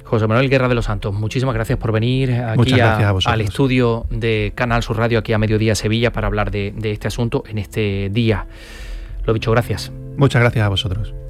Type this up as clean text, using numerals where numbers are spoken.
José Manuel Guerra de los Santos, muchísimas gracias por venir aquí al estudio de Canal Sur Radio, aquí a Mediodía Sevilla, para hablar de este asunto en este día. Lo dicho, gracias. Muchas gracias a vosotros.